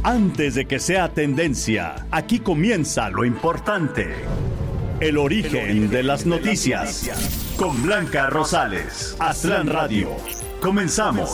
Antes de que sea tendencia, aquí comienza lo importante. El origen de las noticias. Con Blanca Rosales. Aztlán Radio. Comenzamos.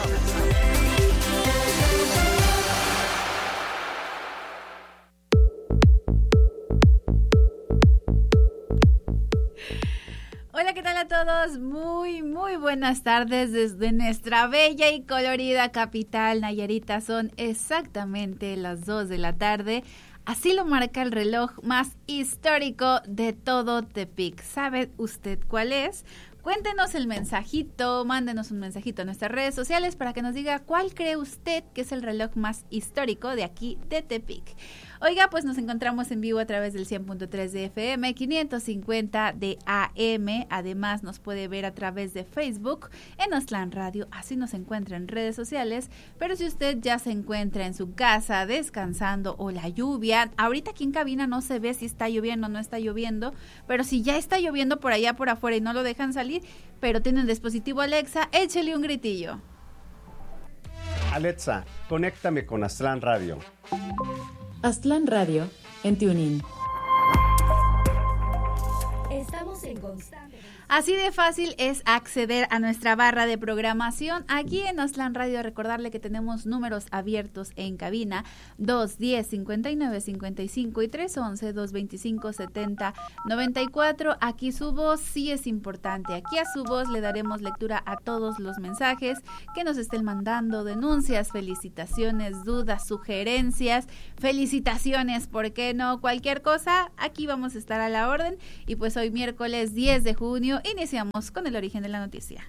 Hola, ¿qué tal a todos? Muy buenas tardes desde nuestra bella y colorida capital Nayarita. Son exactamente las 2 de la tarde. Así lo marca el reloj más histórico de todo Tepic. ¿Sabe usted cuál es? Cuéntenos el mensajito, mándenos un mensajito a nuestras redes sociales para que nos diga cuál cree usted que es el reloj más histórico de aquí de Tepic. Oiga, pues nos encontramos en vivo a través del 100.3 de FM, 550 de AM. Además nos puede ver a través de Facebook en Aztlán Radio, así nos encuentra en redes sociales. Pero si usted ya se encuentra en su casa descansando o la lluvia, ahorita aquí en cabina no se ve si está lloviendo o no está lloviendo, pero si ya está lloviendo por allá por afuera y no lo dejan salir, pero tiene un dispositivo Alexa, échele un gritillo. Alexa, conéctame con Aztlán Radio. Aztlán Radio en TuneIn. Estamos en constante. Así de fácil es acceder a nuestra barra de programación aquí en Aztlán Radio. Recordarle que tenemos números abiertos en cabina 210-5955 y 311-225-7094. Aquí su voz sí es importante. Aquí a su voz le daremos lectura a todos los mensajes que nos estén mandando, denuncias, felicitaciones, dudas, sugerencias, felicitaciones, ¿por qué no? Cualquier cosa, aquí vamos a estar a la orden. Y pues hoy miércoles 10 de junio iniciamos con el origen de la noticia.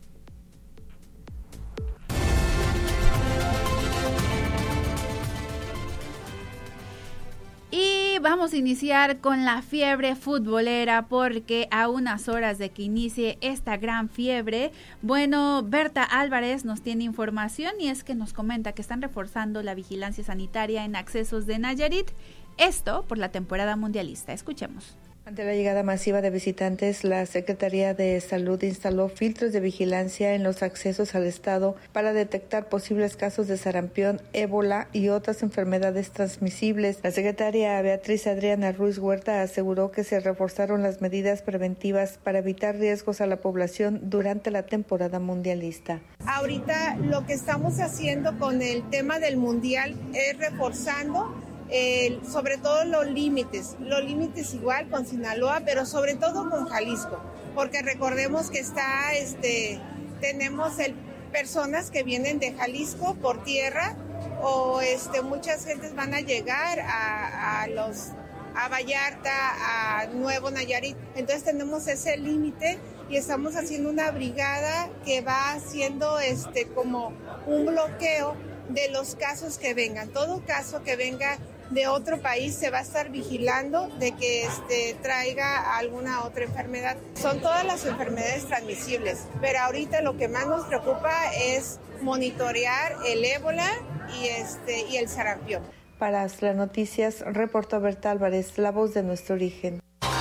Y vamos a iniciar con la fiebre futbolera porque a unas horas de que inicie esta gran fiebre, bueno, Berta Álvarez nos tiene información y es que nos comenta que están reforzando la vigilancia sanitaria en accesos de Nayarit, esto por la temporada mundialista. Escuchemos. Ante la llegada masiva de visitantes, la Secretaría de Salud instaló filtros de vigilancia en los accesos al estado para detectar posibles casos de sarampión, ébola y otras enfermedades transmisibles. La secretaria Beatriz Adriana Ruiz Huerta aseguró que se reforzaron las medidas preventivas para evitar riesgos a la población durante la temporada mundialista. Ahorita lo que estamos haciendo con el tema del mundial es reforzando sobre todo los límites igual con Sinaloa, pero sobre todo con Jalisco, porque recordemos que tenemos personas que vienen de Jalisco por tierra o muchas gentes van a llegar a Vallarta, a Nuevo Nayarit, entonces tenemos ese límite y estamos haciendo una brigada que va haciendo como un bloqueo de los casos que vengan. Todo caso que venga de otro país se va a estar vigilando de que traiga alguna otra enfermedad. Son todas las enfermedades transmisibles, pero ahorita lo que más nos preocupa es monitorear el ébola y el sarampión. Para las noticias, reportó Berta Álvarez, la voz de nuestro origen.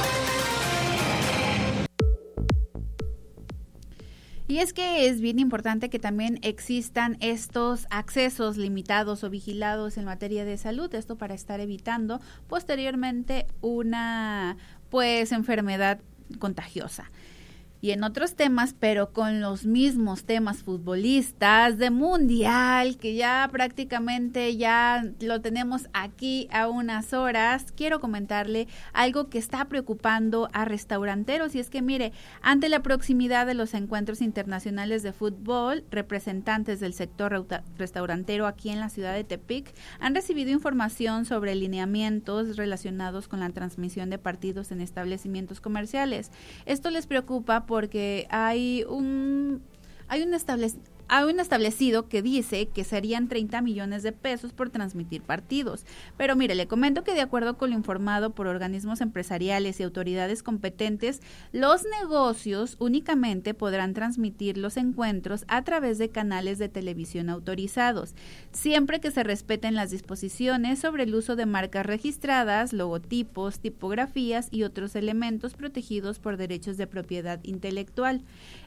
Y es que es bien importante que también existan estos accesos limitados o vigilados en materia de salud, esto para estar evitando posteriormente una enfermedad contagiosa. Y en otros temas, pero con los mismos temas futbolistas de mundial, que ya prácticamente ya lo tenemos aquí a unas horas, quiero comentarle algo que está preocupando a restauranteros. Y es que mire, ante la proximidad de los encuentros internacionales de fútbol, representantes del sector restaurantero aquí en la ciudad de Tepic han recibido información sobre lineamientos relacionados con la transmisión de partidos en establecimientos comerciales. Esto les preocupa porque hay un establecido que dice que serían 30 millones de pesos por transmitir partidos. Pero mire, le comento que de acuerdo con lo informado por organismos empresariales y autoridades competentes, los negocios únicamente podrán transmitir los encuentros a través de canales de televisión autorizados, siempre que se respeten las disposiciones sobre el uso de marcas registradas, logotipos, tipografías y otros elementos protegidos por derechos de propiedad intelectual.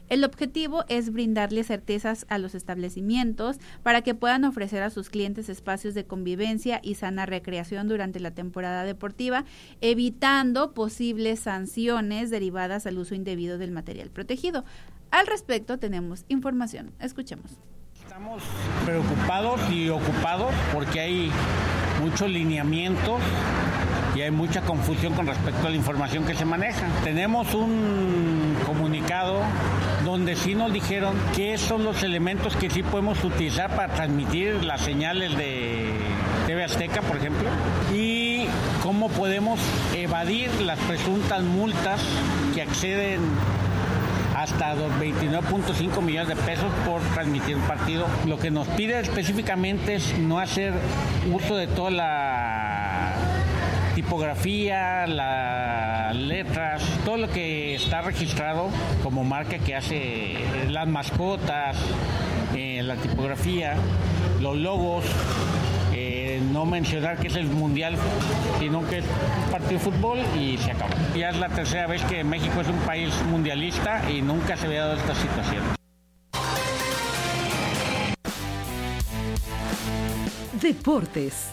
El objetivo es brindarle certezas a los establecimientos para que puedan ofrecer a sus clientes espacios de convivencia y sana recreación durante la temporada deportiva, evitando posibles sanciones derivadas al uso indebido del material protegido. Al respecto tenemos información. Escuchemos. Estamos preocupados y ocupados porque hay muchos lineamientos y hay mucha confusión con respecto a la información que se maneja. Tenemos un comunicado donde sí nos dijeron qué son los elementos que sí podemos utilizar para transmitir las señales de TV Azteca, por ejemplo, y cómo podemos evadir las presuntas multas que acceden hasta 29.5 millones de pesos por transmitir un partido. Lo que nos pide específicamente es no hacer uso de toda la tipografía, las letras, todo lo que está registrado como marca que hace las mascotas, la tipografía, los logos, no mencionar que es el mundial, sino que es un partido de fútbol y se acabó. Ya es la tercera vez que México es un país mundialista y nunca se había dado esta situación. Deportes.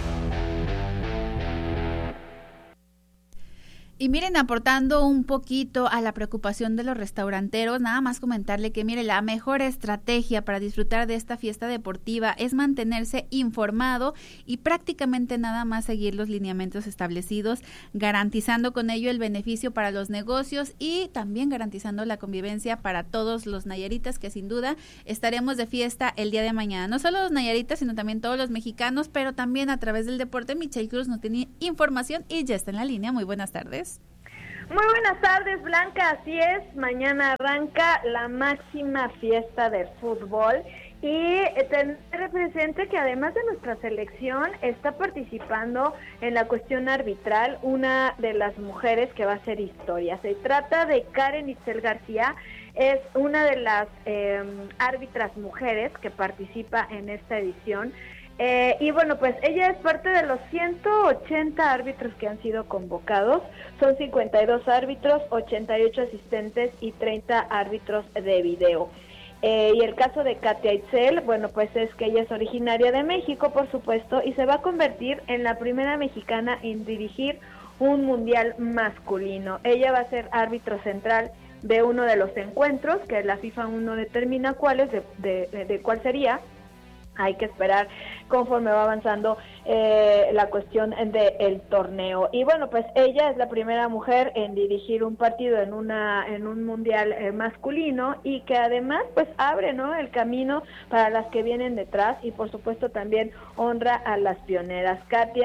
Y miren, aportando un poquito a la preocupación de los restauranteros, nada más comentarle que, mire, la mejor estrategia para disfrutar de esta fiesta deportiva es mantenerse informado y prácticamente nada más seguir los lineamientos establecidos, garantizando con ello el beneficio para los negocios y también garantizando la convivencia para todos los nayaritas, que sin duda estaremos de fiesta el día de mañana. No solo los nayaritas, sino también todos los mexicanos, pero también a través del deporte. Michelle Cruz nos tiene información y ya está en la línea. Muy buenas tardes. Muy buenas tardes, Blanca, así es, mañana arranca la máxima fiesta del fútbol y tener presente que además de nuestra selección está participando en la cuestión arbitral una de las mujeres que va a hacer historia. Se trata de Karen Itzel García, es una de las árbitras mujeres que participa en esta edición. Y bueno, pues ella es parte de los 180 árbitros que han sido convocados. Son 52 árbitros, 88 asistentes y 30 árbitros de video. Y el caso de Katia Itzel, bueno, pues es que ella es originaria de México, por supuesto, y se va a convertir en la primera mexicana en dirigir un mundial masculino. Ella va a ser árbitro central de uno de los encuentros, que la FIFA aún no determina cuáles, de cuál sería. Hay que esperar conforme va avanzando la cuestión del torneo. Y bueno, pues ella es la primera mujer en dirigir un partido en un mundial masculino y que además pues abre, ¿no?, el camino para las que vienen detrás y por supuesto también honra a las pioneras.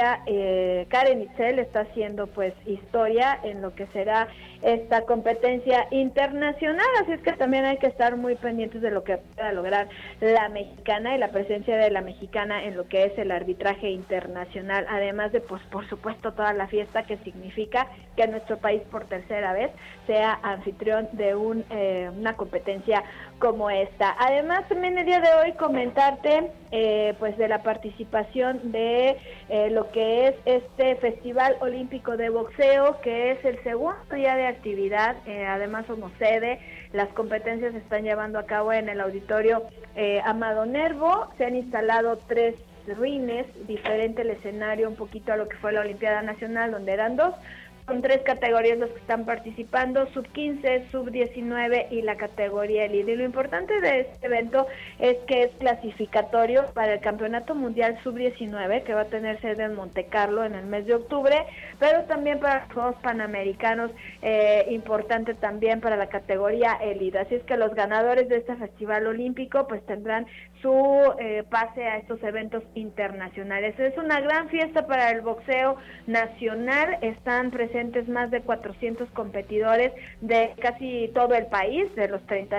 Karen Itzel está haciendo pues historia en lo que será esta competencia internacional, así es que también hay que estar muy pendientes de lo que pueda lograr la mexicana y la presencia de la mexicana en lo que es el arbitraje internacional, además de pues por supuesto toda la fiesta que significa que nuestro país por tercera vez sea anfitrión de una competencia como esta. Además también el día de hoy comentarte pues de la participación de lo que es este Festival Olímpico de Boxeo, que es el segundo día de actividad, además somos sede, las competencias se están llevando a cabo en el auditorio Amado Nervo, se han instalado 3 rines, diferente el escenario un poquito a lo que fue la Olimpiada Nacional, donde eran 2, son 3 categorías los que están participando, sub-15, sub-19 y la categoría elite. Y lo importante de este evento es que es clasificatorio para el Campeonato Mundial sub-19, que va a tener sede en Monte Carlo en el mes de octubre, pero también para los Juegos Panamericanos, importante también para la categoría elite. Así es que los ganadores de este Festival Olímpico pues tendrán su pase a estos eventos internacionales. Es una gran fiesta para el boxeo nacional, están presentes más de 400 competidores de casi todo el país, de los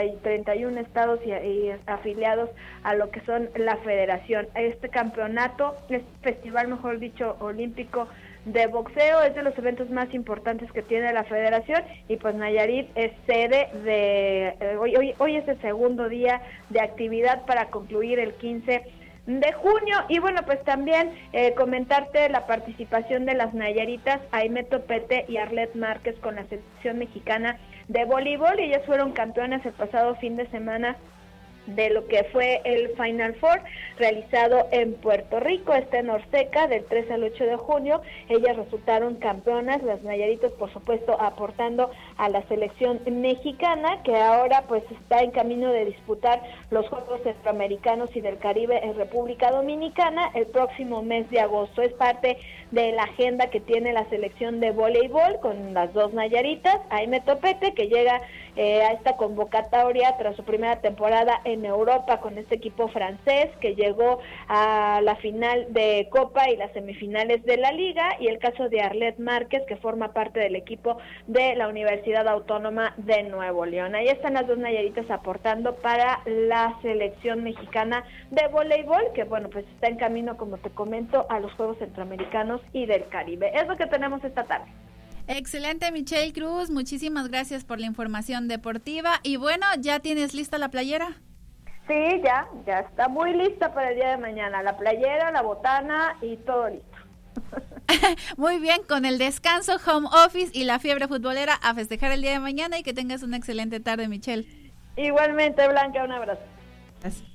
31 estados y afiliados a lo que son la federación. Este campeonato, este festival, mejor dicho, olímpico de boxeo, es de los eventos más importantes que tiene la federación y pues Nayarit es sede de hoy es el segundo día de actividad para concluir el 15 de junio. Y bueno, pues también comentarte la participación de las nayaritas Aimé Topete y Arlet Márquez con la selección mexicana de voleibol, y ellas fueron campeonas el pasado fin de semana de lo que fue el Final Four realizado en Puerto Rico, en Orseca, del 3 al 8 de junio. Ellas resultaron campeonas, las Nayaritas, por supuesto, aportando a la selección mexicana, que ahora pues está en camino de disputar los Juegos Centroamericanos y del Caribe en República Dominicana el próximo mes de agosto. Es parte de la agenda que tiene la selección de voleibol con las dos Nayaritas. Aime Topete, que llega a esta convocatoria tras su primera temporada en Europa con este equipo francés, que llegó a la final de Copa y las semifinales de la Liga, y el caso de Arlette Márquez, que forma parte del equipo de la Universidad Autónoma de Nuevo León. Ahí están las dos Nayaritas aportando para la selección mexicana de voleibol, que bueno, pues está en camino, como te comento, a los Juegos Centroamericanos y del Caribe. Es lo que tenemos esta tarde. Excelente, Michelle Cruz, muchísimas gracias por la información deportiva. Y bueno, ¿ya tienes lista la playera? Sí, ya está muy lista para el día de mañana. La playera, la botana y todo listo. Muy bien, con el descanso, home office y la fiebre futbolera, a festejar el día de mañana, y que tengas una excelente tarde, Michelle. Igualmente, Blanca, un abrazo. Gracias.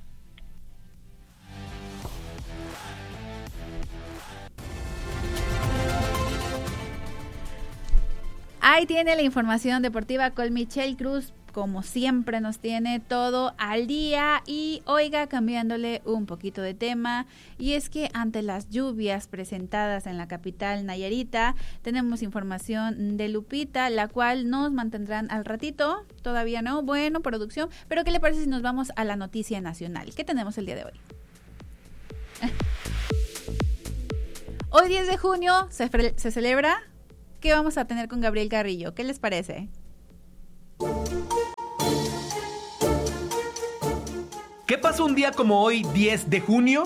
Ahí tiene la información deportiva con Michelle Cruz, como siempre nos tiene todo al día. Y oiga, cambiándole un poquito de tema, y es que ante las lluvias presentadas en la capital nayarita, tenemos información de Lupita, la cual nos mantendrán al ratito. Todavía no, bueno, producción, pero ¿qué le parece si nos vamos a la noticia nacional? ¿Qué tenemos el día de hoy? Hoy 10 de junio se celebra... ¿Qué vamos a tener con Gabriel Carrillo? ¿Qué les parece? ¿Qué pasó un día como hoy, 10 de junio?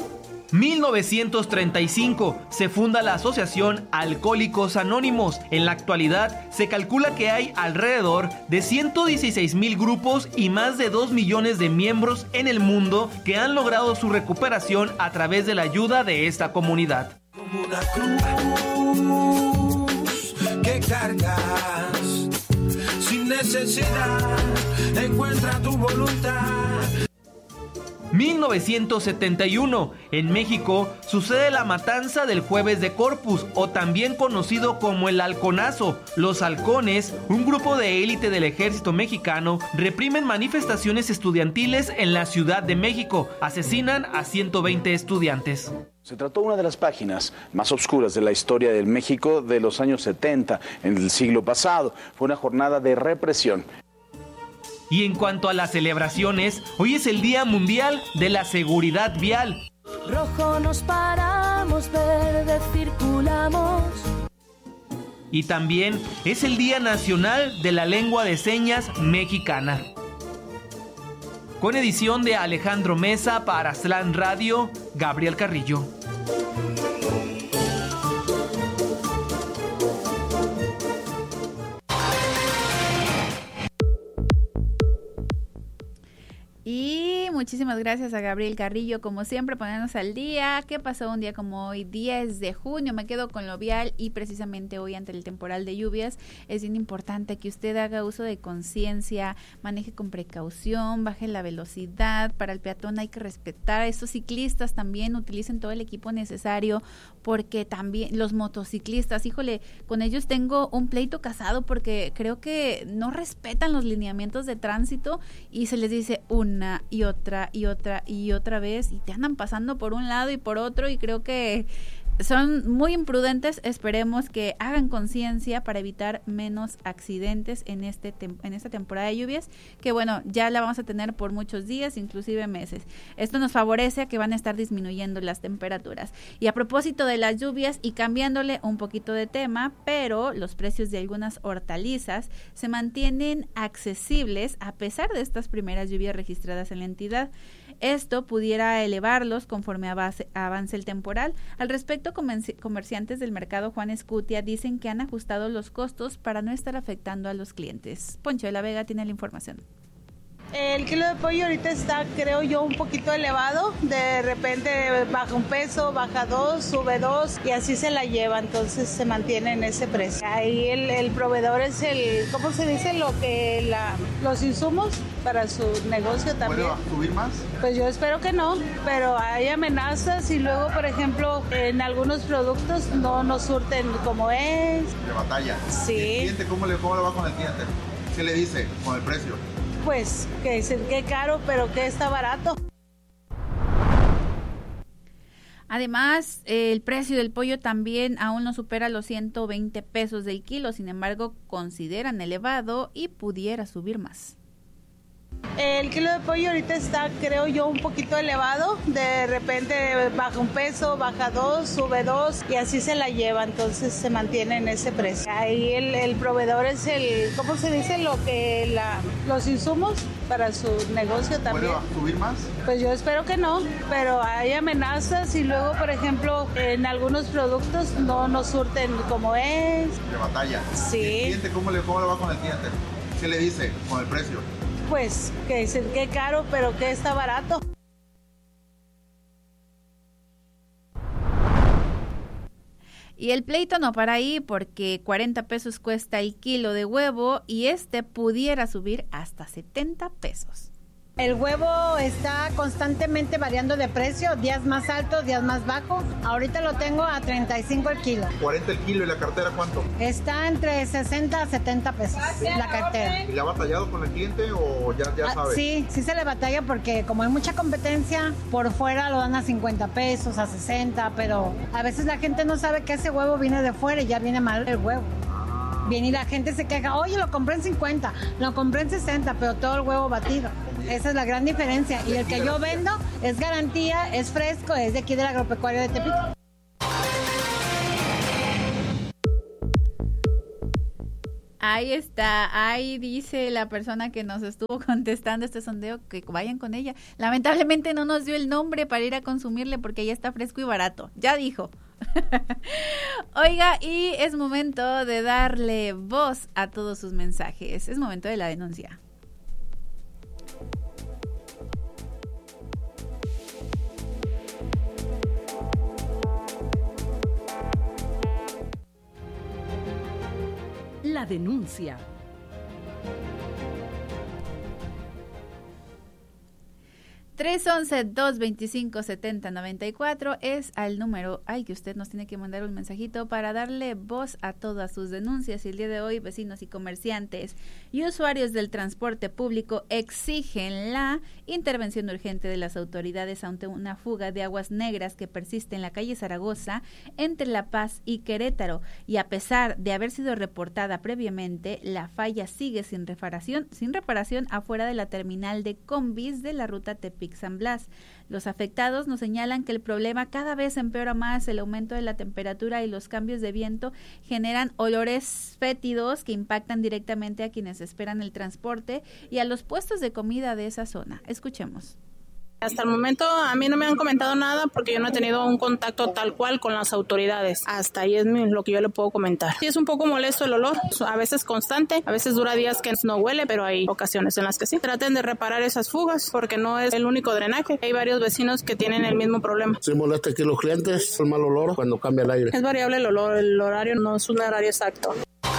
1935 se funda la Asociación Alcohólicos Anónimos. En la actualidad se calcula que hay alrededor de 116,000 grupos y más de 2 millones de miembros en el mundo que han logrado su recuperación a través de la ayuda de esta comunidad. Como una cruz que cargas sin necesidad, encuentra tu voluntad. 1971, en México sucede la matanza del Jueves de Corpus, o también conocido como el Halconazo. Los halcones, un grupo de élite del ejército mexicano, reprimen manifestaciones estudiantiles en la Ciudad de México, asesinan a 120 estudiantes. Se trató de una de las páginas más oscuras de la historia del México de los años 70, en el siglo pasado. Fue una jornada de represión. Y en cuanto a las celebraciones, hoy es el Día Mundial de la Seguridad Vial. Rojo nos paramos, verde circulamos. Y también es el Día Nacional de la Lengua de Señas Mexicana. Con edición de Alejandro Mesa para Aztlán Radio, Gabriel Carrillo. Y muchísimas gracias a Gabriel Carrillo, como siempre, ponernos al día. ¿Qué pasó un día como hoy, 10 de junio? Me quedo con lo vial, y precisamente hoy, ante el temporal de lluvias, es bien importante que usted haga uso de conciencia, maneje con precaución, baje la velocidad. Para el peatón hay que respetar. A esos ciclistas también utilicen todo el equipo necesario, porque también los motociclistas, híjole, con ellos tengo un pleito casado, porque creo que no respetan los lineamientos de tránsito y se les dice una y otra y otra y otra vez, y te andan pasando por un lado y por otro, y creo que son muy imprudentes. Esperemos que hagan conciencia para evitar menos accidentes en esta temporada de lluvias, que bueno, ya la vamos a tener por muchos días, inclusive meses. Esto nos favorece a que van a estar disminuyendo las temperaturas. Y a propósito de las lluvias, y cambiándole un poquito de tema, pero los precios de algunas hortalizas se mantienen accesibles a pesar de estas primeras lluvias registradas en la entidad. Esto pudiera elevarlos conforme avance el temporal. Al respecto, comerciantes del mercado Juan Escutia dicen que han ajustado los costos para no estar afectando a los clientes. Poncho de la Vega tiene la información. El kilo de pollo ahorita está, creo yo, un poquito elevado. De repente baja un peso, baja 2, sube 2 y así se la lleva. Entonces se mantiene en ese precio. Ahí el proveedor es ¿cómo se dice? Los insumos para su negocio también. ¿Puede subir más? Pues yo espero que no, pero hay amenazas y luego, por ejemplo, en algunos productos no nos surten como es. De batalla. Sí. ¿Y el cliente cómo le va con el cliente? ¿Qué le dice con el precio? Pues que caro, pero que está barato. Además, el precio del pollo también aún no supera los 120 pesos del kilo, sin embargo, consideran elevado y pudiera subir más. El kilo de pollo ahorita está, creo yo, un poquito elevado. De repente baja un peso, baja 2, sube 2 y así se la lleva. Entonces se mantiene en ese precio. Ahí el proveedor es ¿cómo se dice? Los insumos para su negocio también. ¿Puede subir más? Pues yo espero que no, pero hay amenazas y luego, por ejemplo, en algunos productos no nos surten como es. De batalla. Sí. ¿Y el cliente cómo le va con el cliente? ¿Qué le dice con el precio? Pues que caro, pero que está barato. Y el pleito no para ahí porque 40 pesos cuesta el kilo de huevo y pudiera subir hasta 70 pesos. El huevo está constantemente variando de precio, días más altos, días más bajos. Ahorita lo tengo a 35 el kilo. 40 el kilo y la cartera, ¿cuánto? Está entre 60 a 70 pesos la cartera. ¿Y le ha batallado con el cliente o ya sabe? Sí se le batalla porque como hay mucha competencia, por fuera lo dan a 50 pesos, a 60, pero a veces la gente no sabe que ese huevo viene de fuera y ya viene mal el huevo. Viene y la gente se queja, oye, lo compré en 50, lo compré en 60, pero todo el huevo batido. Esa es la gran diferencia. Y el que yo vendo es garantía, es fresco, es de aquí del agropecuario de Tepic. Ahí está, ahí dice la persona que nos estuvo contestando este sondeo que vayan con ella. Lamentablemente no nos dio el nombre para ir a consumirle porque ya está fresco y barato. Ya dijo. Oiga, y es momento de darle voz a todos sus mensajes. Es momento de la denuncia. La denuncia. 311-225-7094 es al número que usted nos tiene que mandar un mensajito para darle voz a todas sus denuncias. Y el día de hoy, vecinos y comerciantes y usuarios del transporte público exigen la intervención urgente de las autoridades ante una fuga de aguas negras que persiste en la calle Zaragoza entre La Paz y Querétaro. Y a pesar de haber sido reportada previamente, la falla sigue sin reparación afuera de la terminal de combis de la ruta Tepic-San Blas. Los afectados nos señalan que el problema cada vez empeora más. El aumento de la temperatura y los cambios de viento generan olores fétidos que impactan directamente a quienes esperan el transporte y a los puestos de comida de esa zona. Escuchemos. Hasta el momento a mí no me han comentado nada porque yo no he tenido un contacto tal cual con las autoridades. Hasta ahí es lo que yo le puedo comentar. Sí, es un poco molesto el olor, a veces constante, a veces dura días que no huele, pero hay ocasiones en las que sí. Traten de reparar esas fugas porque no es el único drenaje. Hay varios vecinos que tienen el mismo problema. Sí molesta aquí los clientes, el mal olor cuando cambia el aire. Es variable el olor, el horario no es un horario exacto.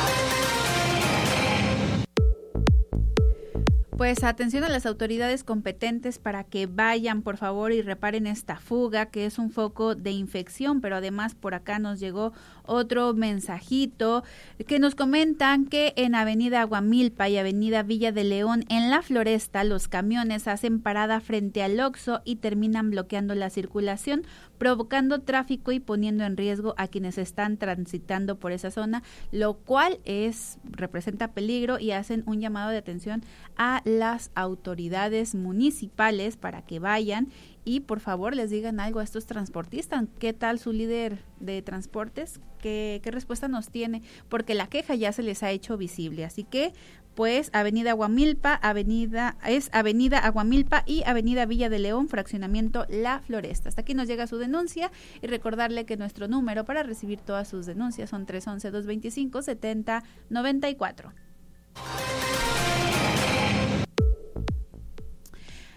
Pues atención a las autoridades competentes para que vayan, por favor, y reparen esta fuga, que es un foco de infección, pero además por acá nos llegó otro mensajito que nos comentan que en Avenida Aguamilpa y Avenida Villa de León, en La Floresta, los camiones hacen parada frente al Oxxo y terminan bloqueando la circulación, provocando tráfico y poniendo en riesgo a quienes están transitando por esa zona, lo cual representa peligro y hacen un llamado de atención a las autoridades municipales para que vayan y por favor les digan algo a estos transportistas. ¿Qué tal su líder de transportes? ¿Qué respuesta nos tiene? Porque la queja ya se les ha hecho visible. Así que, pues, Avenida Aguamilpa y Avenida Villa de León, fraccionamiento La Floresta. Hasta aquí nos llega su denuncia y recordarle que nuestro número para recibir todas sus denuncias son 311-225-7094.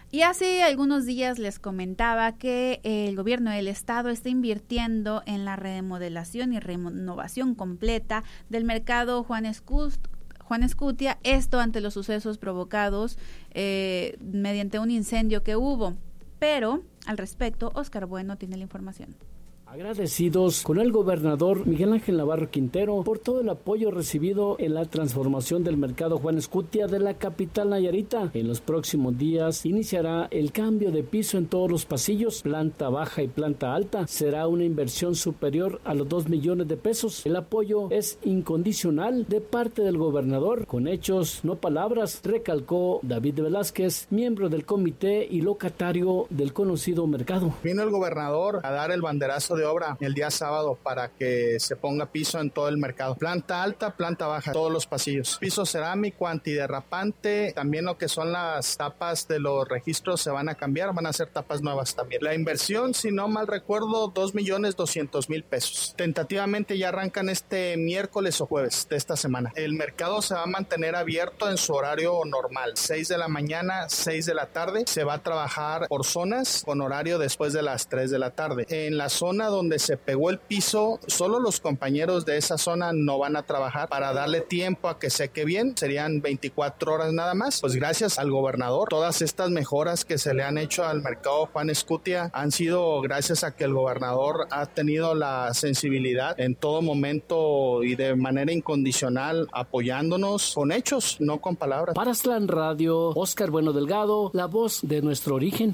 Y hace algunos días les comentaba que el gobierno del estado está invirtiendo en la remodelación y renovación completa del mercado Juan Escutia, esto ante los sucesos provocados mediante un incendio que hubo. Pero al respecto, Oscar Bueno tiene la información. Agradecidos con el gobernador Miguel Ángel Navarro Quintero por todo el apoyo recibido en la transformación del mercado Juan Escutia de la capital nayarita. En los próximos días iniciará el cambio de piso en todos los pasillos, planta baja y planta alta. Será una inversión superior a los 2 millones de pesos. El apoyo es incondicional de parte del gobernador, con hechos, no palabras, recalcó David Velázquez, miembro del comité y locatario del conocido mercado. Vino el gobernador a dar el banderazo de obra el día sábado para que se ponga piso en todo el mercado. Planta alta, planta baja, todos los pasillos. Piso cerámico, antiderrapante, también lo que son las tapas de los registros se van a cambiar, van a ser tapas nuevas también. La inversión, si no mal recuerdo, 2,200,000 pesos. Tentativamente ya arrancan este miércoles o jueves de esta semana. El mercado se va a mantener abierto en su horario normal, 6 de la mañana, 6 de la tarde. Se va a trabajar por zonas con horario después de las 3 de la tarde. En la zona donde se pegó el piso, solo los compañeros de esa zona no van a trabajar para darle tiempo a que seque bien, serían 24 horas nada más. Pues gracias al gobernador, todas estas mejoras que se le han hecho al mercado Juan Escutia han sido gracias a que el gobernador ha tenido la sensibilidad en todo momento y de manera incondicional apoyándonos con hechos, no con palabras. Para Aztlán Radio, Oscar Bueno Delgado, la voz de nuestro origen.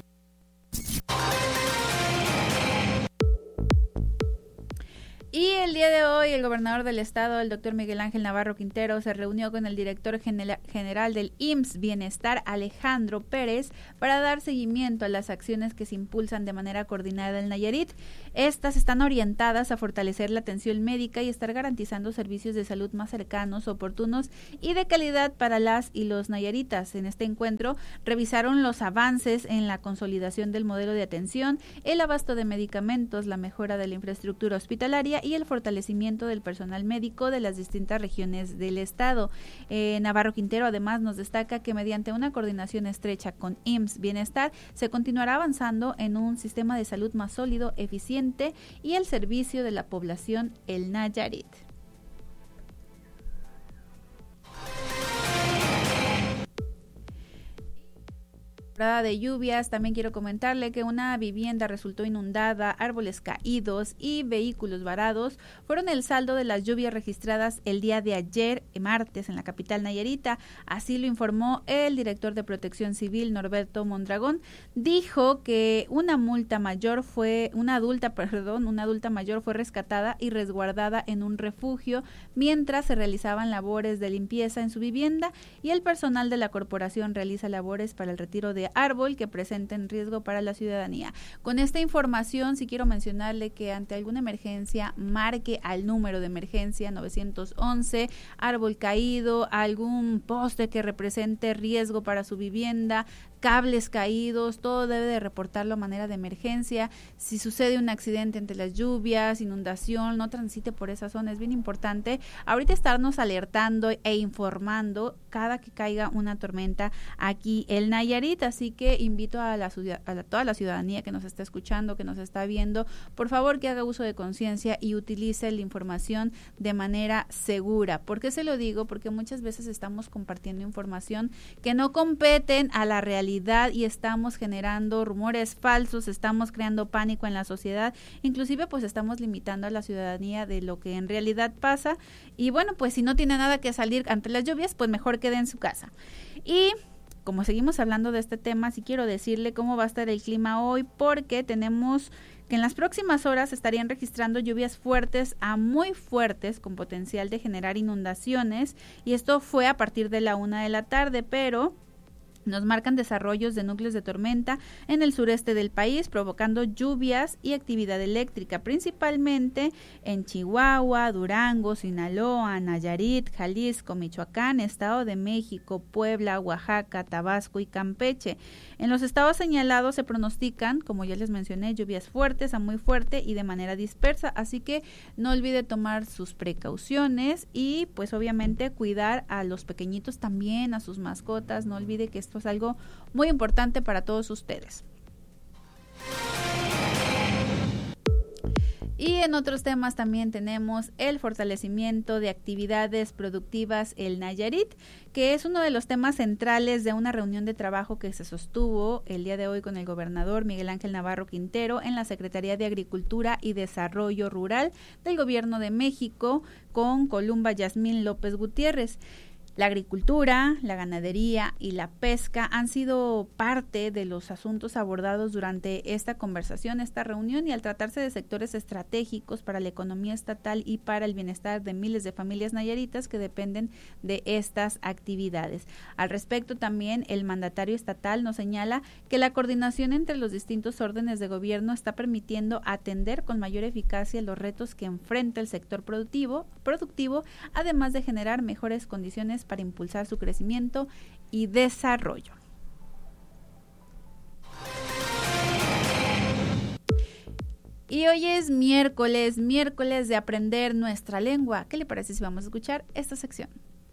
Y el día de hoy el gobernador del estado, el doctor Miguel Ángel Navarro Quintero, se reunió con el director general del IMSS Bienestar, Alejandro Pérez, para dar seguimiento a las acciones que se impulsan de manera coordinada en Nayarit. Estas están orientadas a fortalecer la atención médica y estar garantizando servicios de salud más cercanos, oportunos y de calidad para las y los nayaritas. En este encuentro revisaron los avances en la consolidación del modelo de atención, el abasto de medicamentos, la mejora de la infraestructura hospitalaria y el fortalecimiento del personal médico de las distintas regiones del estado. Navarro Quintero además nos destaca que mediante una coordinación estrecha con IMSS Bienestar se continuará avanzando en un sistema de salud más sólido, eficiente y al servicio de la población el Nayarit. De lluvias, también quiero comentarle que una vivienda resultó inundada, árboles caídos y vehículos varados fueron el saldo de las lluvias registradas el día de ayer, martes, en la capital nayarita. Así lo informó el director de Protección Civil, Norberto Mondragón. Dijo que una adulta mayor fue rescatada y resguardada en un refugio mientras se realizaban labores de limpieza en su vivienda, y el personal de la corporación realiza labores para el retiro de árbol que presenten riesgo para la ciudadanía. Con esta información sí quiero mencionarle que ante alguna emergencia marque al número de emergencia 911, árbol caído, algún poste que represente riesgo para su vivienda, cables caídos, todo debe de reportarlo a manera de emergencia. Si sucede un accidente entre las lluvias, inundación, no transite por esa zona, es bien importante ahorita estarnos alertando e informando cada que caiga una tormenta aquí en Nayarit. Así que invito a toda la ciudadanía que nos está escuchando, que nos está viendo, por favor que haga uso de conciencia y utilice la información de manera segura. ¿Por qué se lo digo? Porque muchas veces estamos compartiendo información que no competen a la realidad y estamos generando rumores falsos, estamos creando pánico en la sociedad, inclusive pues estamos limitando a la ciudadanía de lo que en realidad pasa. Y bueno, pues si no tiene nada que salir ante las lluvias, pues mejor quede en su casa. Y como seguimos hablando de este tema, sí quiero decirle cómo va a estar el clima hoy, porque tenemos que en las próximas horas estarían registrando lluvias fuertes a muy fuertes con potencial de generar inundaciones, y esto fue a partir de la 1 de la tarde, pero nos marcan desarrollos de núcleos de tormenta en el sureste del país, provocando lluvias y actividad eléctrica, principalmente en Chihuahua, Durango, Sinaloa, Nayarit, Jalisco, Michoacán, Estado de México, Puebla, Oaxaca, Tabasco y Campeche. En los estados señalados se pronostican, como ya les mencioné, lluvias fuertes a muy fuerte y de manera dispersa, así que no olvide tomar sus precauciones y pues obviamente cuidar a los pequeñitos también, a sus mascotas. No olvide que Esto es algo muy importante para todos ustedes. Y en otros temas también tenemos el fortalecimiento de actividades productivas en Nayarit, que es uno de los temas centrales de una reunión de trabajo que se sostuvo el día de hoy con el gobernador Miguel Ángel Navarro Quintero en la Secretaría de Agricultura y Desarrollo Rural del Gobierno de México con Columba Yasmín López Gutiérrez. La agricultura, la ganadería y la pesca han sido parte de los asuntos abordados durante esta conversación, esta reunión, y al tratarse de sectores estratégicos para la economía estatal y para el bienestar de miles de familias nayaritas que dependen de estas actividades. Al respecto, también el mandatario estatal nos señala que la coordinación entre los distintos órdenes de gobierno está permitiendo atender con mayor eficacia los retos que enfrenta el sector productivo, además de generar mejores condiciones para impulsar su crecimiento y desarrollo. Y hoy es miércoles de aprender nuestra lengua. ¿Qué le parece si vamos a escuchar esta sección?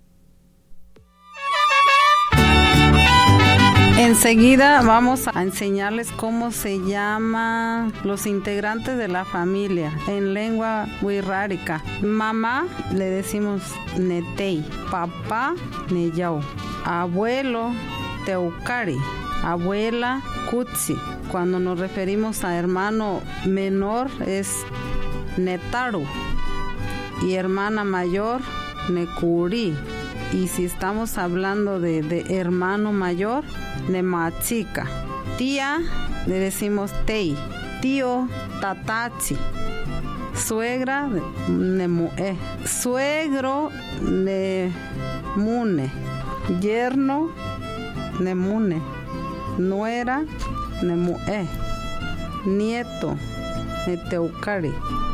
Enseguida vamos a enseñarles cómo se llaman los integrantes de la familia en lengua wixárika. Mamá le decimos netei, papá neyao, abuelo teucari, abuela kutsi. Cuando nos referimos a hermano menor es netaru y hermana mayor nekuri. Y si estamos hablando de hermano mayor, nemachika. Tía le decimos tei, tío tatachi, suegra nemue, suegro nemune, yerno nemune, nuera nemue, nieto neteucari.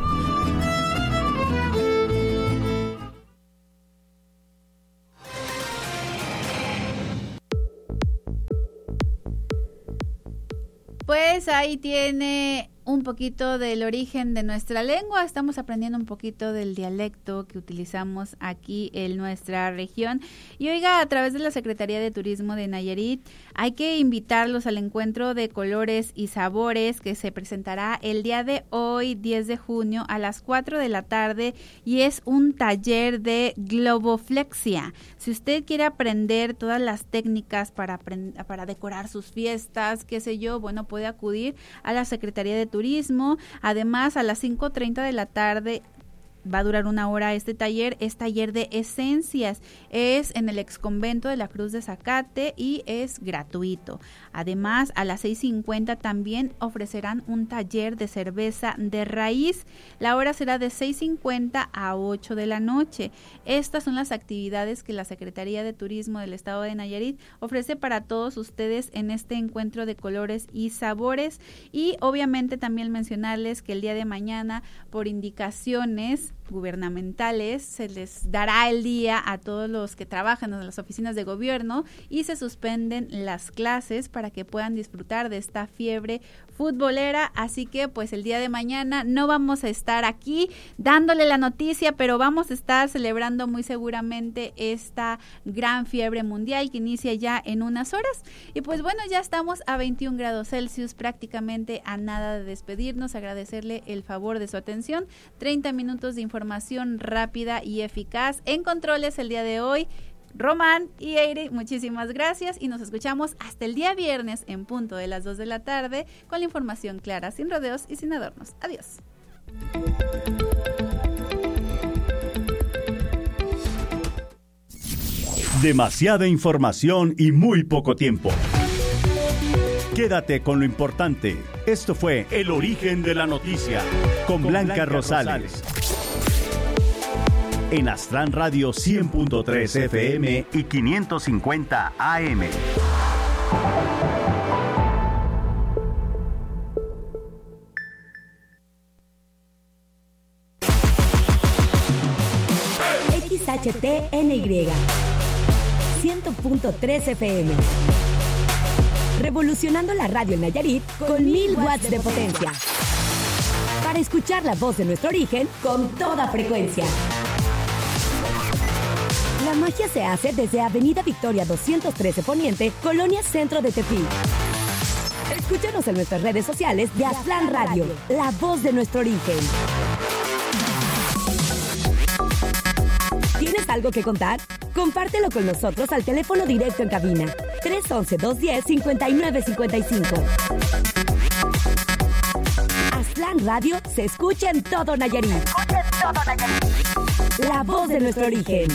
Pues ahí tiene un poquito del origen de nuestra lengua. Estamos aprendiendo un poquito del dialecto que utilizamos aquí en nuestra región. Y oiga, a través de la Secretaría de Turismo de Nayarit, hay que invitarlos al encuentro de colores y sabores que se presentará el día de hoy, 10 de junio, a las 4 de la tarde, y es un taller de globoflexia. Si usted quiere aprender todas las técnicas para decorar sus fiestas, qué sé yo, bueno, puede acudir a la Secretaría de Turismo. Además, a las 5:30 de la tarde va a durar 1 hora este taller. Es taller de esencias. Es en el exconvento de la Cruz de Zacate y es gratuito. Además, a las 6:50 también ofrecerán un taller de cerveza de raíz. La hora será de 6:50 a 8 de la noche. Estas son las actividades que la Secretaría de Turismo del Estado de Nayarit ofrece para todos ustedes en este encuentro de colores y sabores. Y obviamente también mencionarles que el día de mañana, por indicaciones gubernamentales, se les dará el día a todos los que trabajan en las oficinas de gobierno y se suspenden las clases para que puedan disfrutar de esta fiebre futbolera. Así que pues el día de mañana no vamos a estar aquí dándole la noticia, pero vamos a estar celebrando muy seguramente esta gran fiebre mundial que inicia ya en unas horas. Y pues bueno, ya estamos a 21 grados Celsius, prácticamente a nada de despedirnos, agradecerle el favor de su atención. 30 minutos de información rápida y eficaz. En controles el día de hoy, Román y Eire, muchísimas gracias y nos escuchamos hasta el día viernes en punto de las 2 de la tarde con la información clara, sin rodeos y sin adornos. Adiós. Demasiada información y muy poco tiempo. Quédate con lo importante. Esto fue El Origen de la Noticia con Blanca Rosales. En Aztlán Radio 100.3 FM y 550 AM. XHTNY 100.3 FM. Revolucionando la radio en Nayarit con 1000 watts de potencia. Para escuchar la voz de nuestro origen con toda frecuencia. La magia se hace desde Avenida Victoria 213 Poniente, Colonia Centro de Tepic. Escúchanos en nuestras redes sociales de Aztlán Radio, la voz de nuestro origen. ¿Tienes algo que contar? Compártelo con nosotros al teléfono directo en cabina 311-210-5955. Aztlán Radio se escucha en todo Nayarit. La voz de nuestro origen.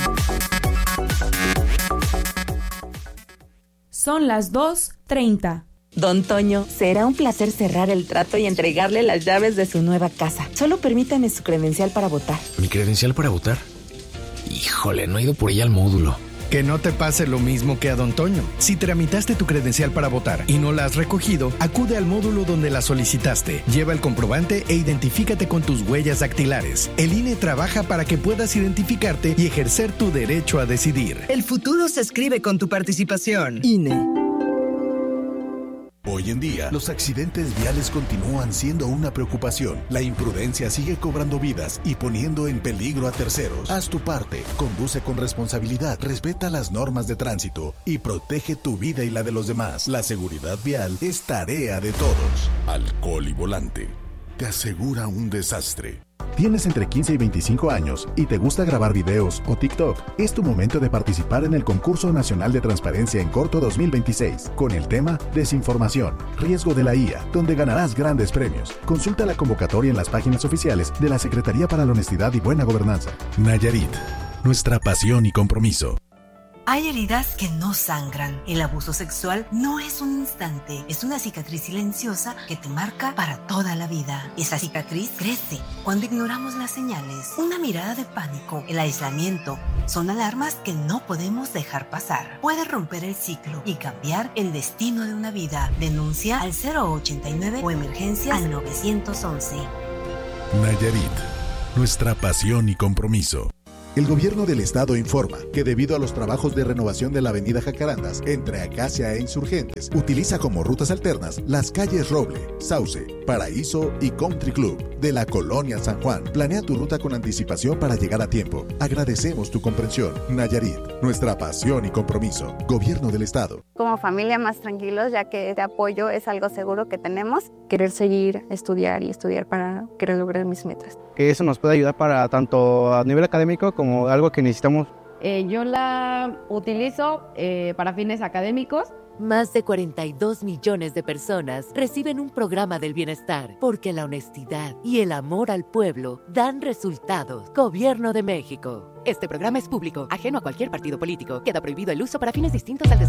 Son las 2:30. Don Toño, será un placer cerrar el trato y entregarle las llaves de su nueva casa. Solo permítame su credencial para votar. ¿Mi credencial para votar? Híjole, no he ido por ella al módulo. Que no te pase lo mismo que a Don Toño. Si tramitaste tu credencial para votar y no la has recogido, acude al módulo donde la solicitaste. Lleva el comprobante e identifícate con tus huellas dactilares. El INE trabaja para que puedas identificarte y ejercer tu derecho a decidir. El futuro se escribe con tu participación. INE. Hoy en día, los accidentes viales continúan siendo una preocupación. La imprudencia sigue cobrando vidas y poniendo en peligro a terceros. Haz tu parte, conduce con responsabilidad, respeta las normas de tránsito y protege tu vida y la de los demás. La seguridad vial es tarea de todos. Alcohol y volante te asegura un desastre. ¿Tienes entre 15 y 25 años y te gusta grabar videos o TikTok? Es tu momento de participar en el Concurso Nacional de Transparencia en Corto 2026 con el tema Desinformación, riesgo de la IA, donde ganarás grandes premios. Consulta la convocatoria en las páginas oficiales de la Secretaría para la Honestidad y Buena Gobernanza. Nayarit, nuestra pasión y compromiso. Hay heridas que no sangran. El abuso sexual no es un instante, es una cicatriz silenciosa que te marca para toda la vida. Esa cicatriz crece cuando ignoramos las señales. Una mirada de pánico, el aislamiento, son alarmas que no podemos dejar pasar. Puede romper el ciclo y cambiar el destino de una vida. Denuncia al 089 o emergencias al 911. Nayarit, nuestra pasión y compromiso. El gobierno del estado informa que debido a los trabajos de renovación de la avenida Jacarandas entre Acacia e Insurgentes, utiliza como rutas alternas las calles Roble, Sauce, Paraíso y Country Club de la colonia San Juan. Planea tu ruta con anticipación para llegar a tiempo. Agradecemos tu comprensión. Nayarit, nuestra pasión y compromiso. Gobierno del estado. Como familia más tranquilos, ya que este apoyo es algo seguro que tenemos. Querer seguir, estudiar para querer lograr mis metas. Que eso nos puede ayudar para tanto a nivel académico como algo que necesitamos. Yo la utilizo para fines académicos. Más de 42 millones de personas reciben un programa del bienestar porque la honestidad y el amor al pueblo dan resultados. Gobierno de México. Este programa es público, ajeno a cualquier partido político. Queda prohibido el uso para fines distintos al desarrollo.